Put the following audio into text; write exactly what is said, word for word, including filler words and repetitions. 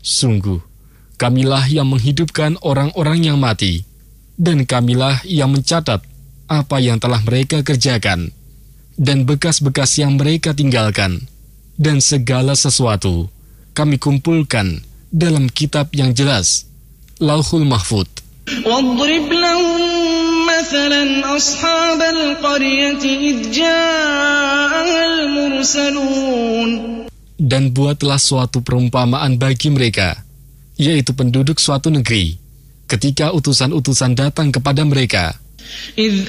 Sungguh, Kamilah yang menghidupkan orang-orang yang mati, dan Kamilah yang mencatat apa yang telah mereka kerjakan, dan bekas-bekas yang mereka tinggalkan, dan segala sesuatu kami kumpulkan dalam kitab yang jelas, Lauhul Mahfuz. وَاضْرِبْ لَهُمْ مَثَلًا أَصْحَابَ الْقَرْيَةِ إِذْ جَاءَهَا الْمُرْسَلُونَ. Dan buatlah suatu perumpamaan bagi mereka, yaitu penduduk suatu negeri, ketika utusan-utusan datang kepada mereka. إِذْ